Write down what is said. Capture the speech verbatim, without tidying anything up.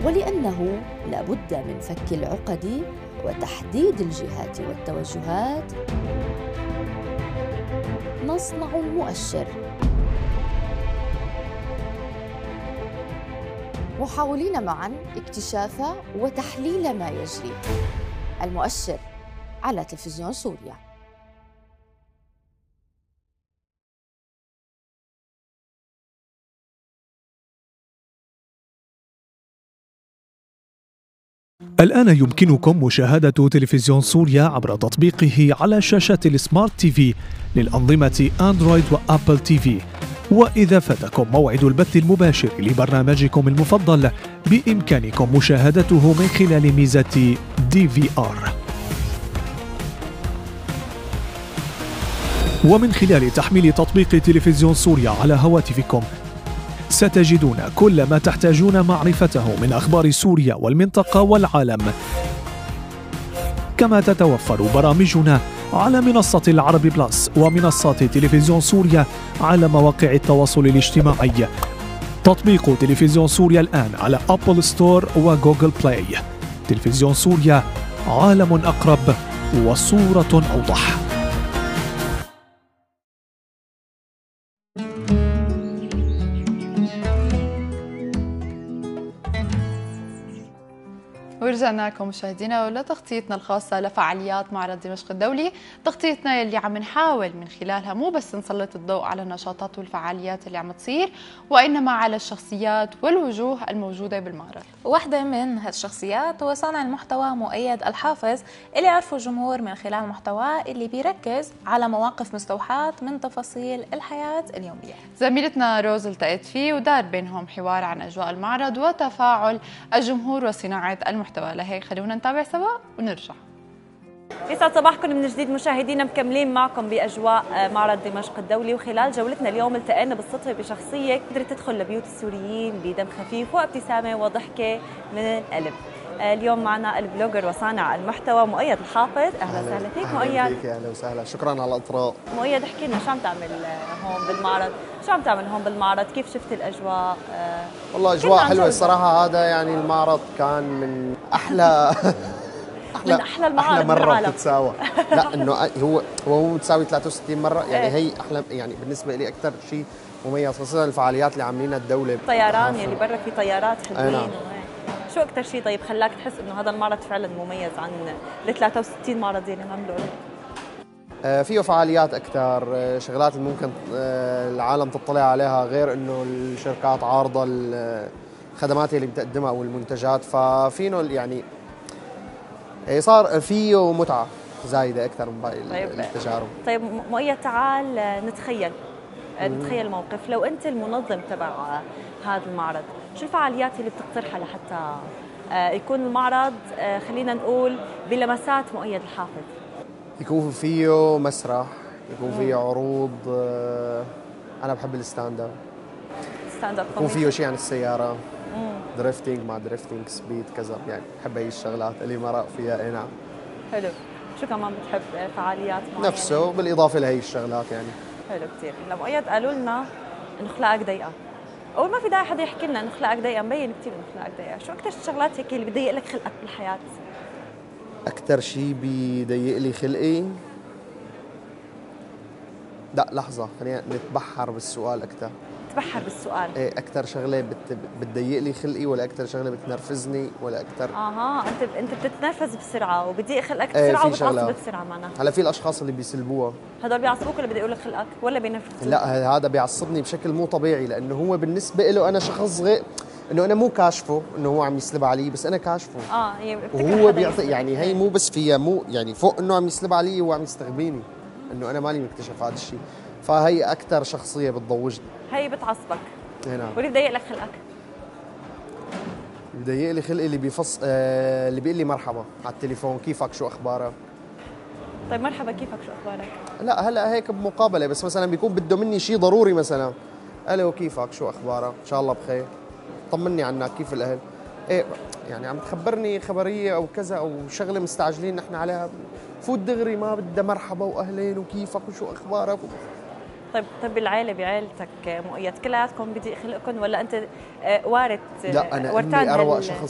ولأنه لا بد من فك العقد وتحديد الجهات والتوجهات، نصنع المؤشر، محاولين معاً اكتشاف وتحليل ما يجري. المؤشر على تلفزيون سوريا. الآن يمكنكم مشاهدة تلفزيون سوريا عبر تطبيقه على شاشات السمارت تي في للأنظمة أندرويد وأبل تي في. وإذا فاتكم موعد البث المباشر لبرنامجكم المفضل بإمكانكم مشاهدته من خلال ميزة دي في آر. ومن خلال تحميل تطبيق تلفزيون سوريا على هواتفكم ستجدون كل ما تحتاجون معرفته من أخبار سوريا والمنطقة والعالم. كما تتوفر برامجنا على منصة العربي بلس ومنصات تلفزيون سوريا على مواقع التواصل الاجتماعي. تطبيق تلفزيون سوريا الآن على أبل ستور وجوجل بلاي. تلفزيون سوريا، عالم أقرب وصورة أوضح. ورجعنا لكم مشاهدينا ولتغطيتنا الخاصة لفعاليات معرض دمشق الدولي، تغطيتنا اللي عم نحاول من خلالها مو بس نسلط الضوء على النشاطات والفعاليات اللي عم تصير، وإنما على الشخصيات والوجوه الموجودة بالمعرض. واحدة من هالشخصيات هو صانع المحتوى مؤيد الحافظ، اللي عرفه الجمهور من خلال محتواه اللي بيركز على مواقف مستوحاة من تفاصيل الحياة اليومية. زميلتنا روز التقت فيه ودار بينهم حوار عن أجواء المعرض وتفاعل الجمهور وصناعة المحتوى. لهيك خلونا نتابع سوا ونرجع. يسعد صباحكم من جديد مشاهدينا، مكملين معكم باجواء معرض دمشق الدولي. وخلال جولتنا اليوم التقينا بالصدفه بشخصيه قدرت تدخل لبيوت السوريين بدم خفيف وابتسامه وضحكه من القلب. اليوم معنا البلوجر وصانع المحتوى مؤيد الحافظ. اهلا وسهلا فيك مؤيد. اهلا فيك، اهلا وسهلا، شكرا على الاطراء. مؤيد احكي لنا شو عم تعمل هون بالمعرض؟ شو عم تعمل هون بالمعرض؟ كيف شفت الاجواء؟ والله اجواء حلوه الصراحه. هذا يعني المعرض كان من احلى احلى من احلى المعارض احلى مره بالعالم. بتتساوى. لا انه هو هو متساوي ثلاثة وستين مره، يعني هي احلى، يعني بالنسبه لي اكثر شيء مميز، خاصه الفعاليات اللي عاملينها الدوله. طيران يلي برا في طيارات حلوين. نعم. شو اكثر شيء طيب خلاك تحس انه هذا المعرض فعلا مميز عن ال ثلاثة وستين معرض اللي عملوا له؟ آه فيه فعاليات اكثر، آه شغلات اللي ممكن آه العالم تطلع عليها، غير انه الشركات عارضه الخدمات اللي بتقدمها او المنتجات، ففينه يعني صار فيه متعه زايده اكثر من باقي طيب التجارب. طيب مؤيد، تعال نتخيل نتخيل موقف، لو انت المنظم تبع هذا المعرض، شو الفعاليات اللي بتقترحها لحتى يكون المعرض خلينا نقول بلمسات مؤيد الحافظ؟ يكون فيه مسرح، يكون فيه عروض، انا بحب الستاند اب، ستاند اب يكون فيه شيء عن السياره، دريفتنج مع دريفتنج سبيد كذا، يعني بحب هي الشغلات اللي مرق فيها. اي نعم. حلو. شو كمان بتحب فعاليات معينه؟ نفسه بالاضافه لهي الشغلات يعني. حلو كثير. لمؤيد قالوا لنا انه خلاقك ضيقه. اول ما في داعي حدا يحكي لنا انه خلاقك ضيقه، مبين كثير انه خلاقك ضيقه، شو اكثر الشغلات هيك اللي بتضيق لك خلقك بالحياه؟ اكثر شيء بيضيق لي خلقي؟ لا لحظه، خلينا نتبحر بالسؤال اكثر. تبحر بالسؤال. ايه اكثر شغله بت... بتضيق لي خلقي، ولا اكثر شغله بتنرفزني، ولا اكثر؟ اها انت انت بتتنرفز بسرعه وبتضيق خلقك بسرعه، ايه وبتعصب بسرعه معناها. هلا في الاشخاص اللي بيسلبوها، هدول بيعصبوك ولا بيضيقوا لك خلقك ولا بينرفزوك؟ لا هذا بيعصبني بشكل مو طبيعي، لانه هو بالنسبه له انا شخص غير، انه انا مو كاشفه انه هو عم يسلب علي، بس انا كاشفه. اه هي وهو بيعطي يعني هي مو بس فيها، مو يعني فوق انه عم يسلب علي هو عم يستغبيني، انه انا مالي مكتشف هذا الشيء، فهي اكثر شخصيه بتضوجني، هي بتعصبك. نعم. واللي بضيق لك خلقك؟ بضيق لي خلقي اللي بيفص آه اللي بيقول لي مرحبا على التليفون، كيفك شو اخبارك؟ طيب مرحبا كيفك شو اخبارك؟ لا هلا هيك بمقابله، بس مثلا بيكون بده مني شيء ضروري، مثلا الو كيفك شو اخبارك؟ ان شاء الله بخير، طمني عنك، كيف الاهل؟ ايه يعني عم تخبرني خبريه او كذا او شغله مستعجلين نحن عليها، فوت دغري، ما بدها مرحبا واهلين وكيفك وشو اخبارك. طيب طيب بالعائله بعائلتك مؤيد كلياتكم بضيق خلقكم، ولا انت وارد لا انا ورتان اني اروق شخص